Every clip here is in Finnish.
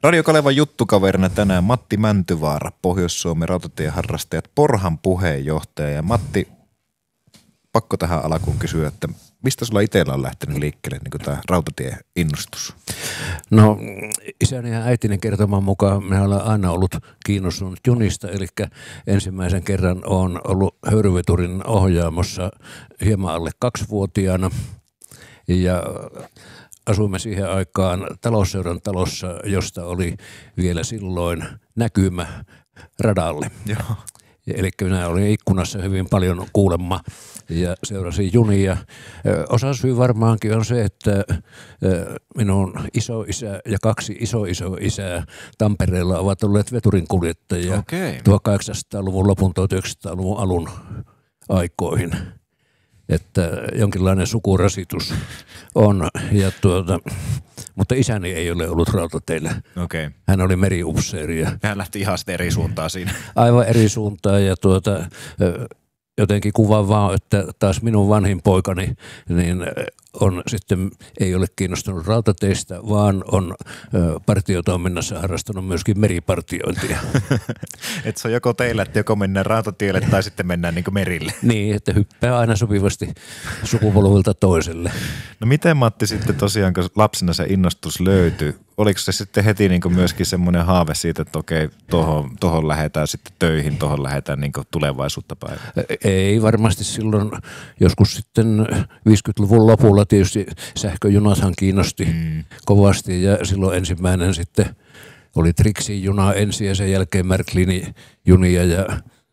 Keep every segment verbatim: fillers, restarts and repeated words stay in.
Radio Kalevan juttukaverina tänään Matti Mäntyvaara, Pohjois-Suomen rautatieharrastajat Porhan puheenjohtaja. Ja Matti, pakko tähän alkuun kysyä, että mistä sulla itsellä on lähtenyt liikkeelle niin tämä rautatie-innostus? No isäni ja äitini kertoman mukaan minä olen aina ollut kiinnostunut junista, eli ensimmäisen kerran olen ollut höyryveturin ohjaamossa hieman alle kaksivuotiaana ja asuimme siihen aikaan talousseuran talossa, josta oli vielä silloin näkymä radalle. Joo. Eli minä olin ikkunassa hyvin paljon kuulemma ja seurasin junia. Osa syy varmaankin on se, että minun isoisä ja kaksi iso-iso-isää Tampereella ovat olleet veturinkuljettajia okay. tuhatkahdeksansataaluvun lopun tuhatyhdeksänsataaluvun alun aikoihin. Että jonkinlainen sukurasitus on, ja tuota, mutta isäni ei ole ollut rautateillä. Okay. Hän oli meriupseeri. Ja hän lähti ihan eri suuntaan siinä. Aivan eri suuntaan ja tuota, jotenkin kuvaan vaan, että taas minun vanhin poikani niin on sitten, ei ole kiinnostunut rautateistä, vaan on partiotoiminnassa harrastanut myöskin meripartiointia. Että se on joko teillä, että joko mennään rautatielle tai sitten mennään niin kuin merille. Niin, että hyppää aina sopivasti sukupolvilta toiselle. No miten Matti sitten tosiaan, kun lapsena se innostus löytyi, oliko se sitten heti niin kuin myöskin semmoinen haave siitä, että okei, tohon, tohon lähdetään sitten töihin, tohon lähdetään niin kuin tulevaisuutta päivään? Ei varmasti silloin, joskus sitten viisikymmentäluvun lopulla tietysti sähköjunathan kiinnosti mm. kovasti ja silloin ensimmäinen sitten oli Trixin juna ensin ja sen jälkeen Märklinin junia ja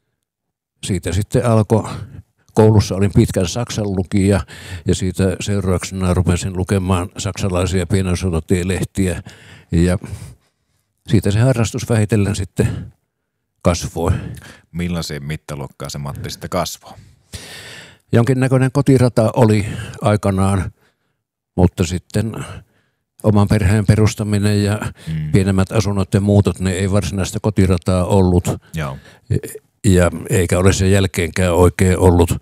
siitä sitten alkoi. Koulussa olin pitkän saksan lukija ja siitä seurauksena rupesin lukemaan saksalaisia pienoisrautatien-lehtiä ja siitä se harrastus vähitellen sitten kasvoi. Millaisia mittaluokkaa se Matti sitten kasvoi? Jonkinnäköinen kotirata oli aikanaan, mutta sitten oman perheen perustaminen ja mm. pienemmät asunnot ja muutot, ne ei varsinaista kotirataa ollut. Joo. Ja eikä ole sen jälkeenkään oikein ollut.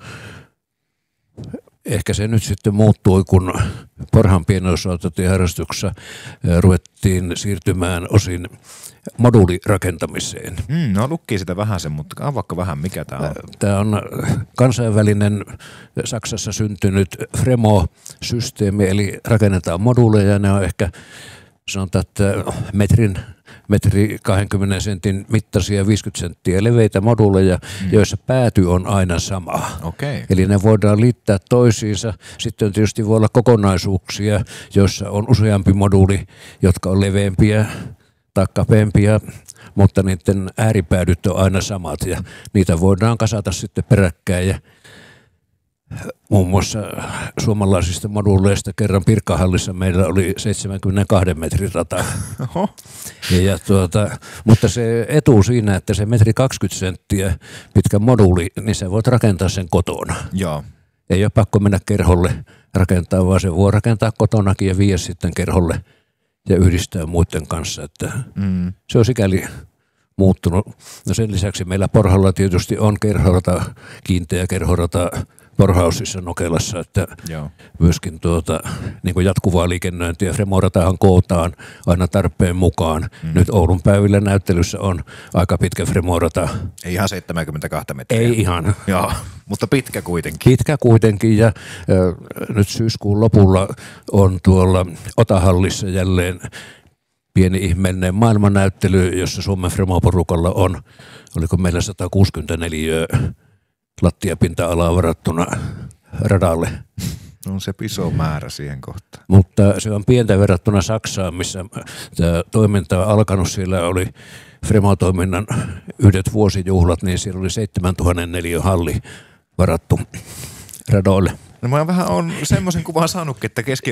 Ehkä se nyt sitten muuttui, kun Porhan pienoisrautatieharrastuksessa ruvettiin siirtymään osin moduulirakentamiseen. Mm, no lukkii sitä vähän sen, mutta avaakka vähän, mikä tämä on? Tämä on kansainvälinen Saksassa syntynyt Fremo-systeemi, eli rakennetaan moduuleja. Ne on ehkä, sanotaan, että metrin metri kaksikymmentä sentin mittaisia viisikymmentä senttiä leveitä moduuleja, mm. joissa pääty on aina sama. Okay. Eli ne voidaan liittää toisiinsa. Sitten tietysti voi olla kokonaisuuksia, joissa on useampi moduuli, jotka on leveämpiä tai kapeampia, mutta niiden ääripäädyt on aina samat ja niitä voidaan kasata sitten peräkkäin. Ja muun muassa suomalaisista moduuleista kerran Pirkkahallissa meillä oli seitsemänkymmentäkaksi metrin rata. Ja, ja tuota, mutta se etu siinä, että se metri kaksikymmentä senttiä pitkä moduuli, niin sä voit rakentaa sen kotona. Joo. Ei ole pakko mennä kerholle rakentaa, vaan se voi rakentaa kotonakin ja viedä sitten kerholle ja yhdistää muiden kanssa. Että mm. se on sikäli muuttunut. No sen lisäksi meillä Porhalla tietysti on kerhorata, kiinteä kerhorata Porhausissa Nokelassa, että Joo. myöskin tuota, niin kuin jatkuvaa liikennöintiä. Fremo-ratahan kootaan aina tarpeen mukaan. Mm. Nyt Oulun päivillä näyttelyssä on aika pitkä Fremo-rata. Ei ihan seitsemänkymmentäkaksi metriä. Ei ihan. Joo, mutta pitkä kuitenkin. Pitkä kuitenkin ja äh, nyt syyskuun lopulla on tuolla Otahallissa jälleen pieni ihmeellinen maailmannäyttely, jossa Suomen Fremo-porukalla on, oliko meillä sata kuusikymmentäneljä lattiapinta-alaa varattuna radalle. On se iso määrä siihen kohtaan. Mutta se on pientä verrattuna Saksaan, missä tämä toiminta on alkanut. Siellä oli Fremo-toiminnan yhdet vuosijuhlat, niin siellä oli seitsemäntuhatta neliö halli varattu radoille. No mä vähän on semmoisen kuvan saanutkin, että keski